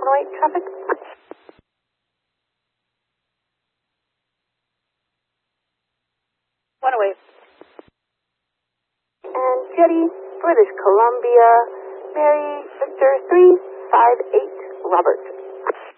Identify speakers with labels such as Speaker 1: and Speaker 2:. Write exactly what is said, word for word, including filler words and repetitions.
Speaker 1: oh eight traffic. one oh eight. And Jetty, British Columbia, Mary Victor three five eight Robert.